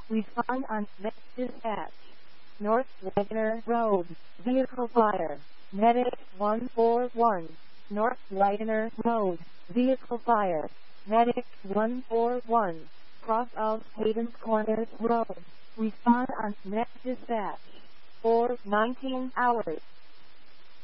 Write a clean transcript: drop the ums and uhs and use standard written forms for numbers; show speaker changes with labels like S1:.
S1: Respond on SMEC dispatch. North Wagner Road. Vehicle fire. Medic 141. North Wagner Road. Vehicle fire. Medic 141. Cross of Hayden's Corners Road. Respond on SMEC dispatch. For 19 hours.